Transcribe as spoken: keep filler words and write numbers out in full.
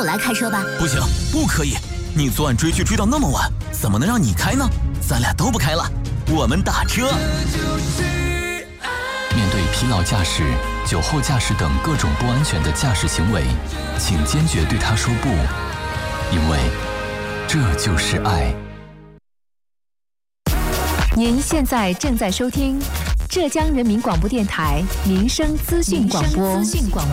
来开车吧。 不行，不可以！你昨晚追剧追到那么晚，怎么能让你开呢？咱俩都不开了，我们打车。 面对疲劳驾驶、酒后驾驶等各种不安全的驾驶行为，请坚决对他说不，因为这就是爱。 您现在正在收听浙江人民广播电台民生资讯广播。